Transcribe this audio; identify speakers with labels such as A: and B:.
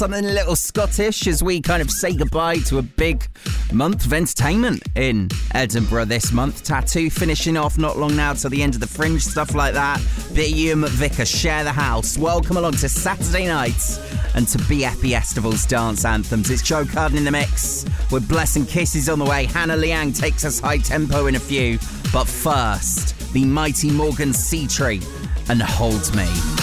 A: Something a little Scottish as we kind of say goodbye to a big month of entertainment in Edinburgh this month. Tattoo finishing off not long now till the end of the Fringe, stuff like that. Bit of Ewan McVicker, Share the House. Welcome along to Saturday nights and to BFE Estival's dance anthems. It's Joe Carden in the mix with Bless and Kisses on the way. Hannah Liang takes us high tempo in a few. But first, the mighty Morgan Seatree and Hold Me.